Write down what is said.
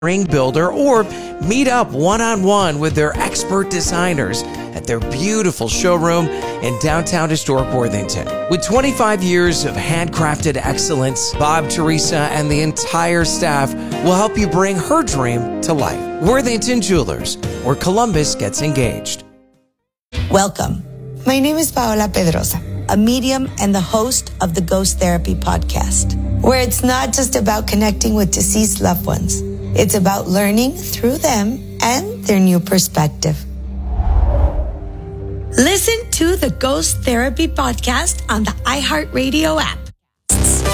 ring builder or meet up one-on-one with their expert designers at their beautiful showroom in downtown historic Worthington. With 25 years of handcrafted excellence, Bob, Teresa, and the entire staff will help you bring her dream to life. Worthington Jewelers, where Columbus gets engaged. Welcome. My name is Paola Pedrosa, a medium and the host of the Ghost Therapy podcast, where it's not just about connecting with deceased loved ones. It's about learning through them and their new perspective. Listen to the Ghost Therapy podcast on the iHeartRadio app,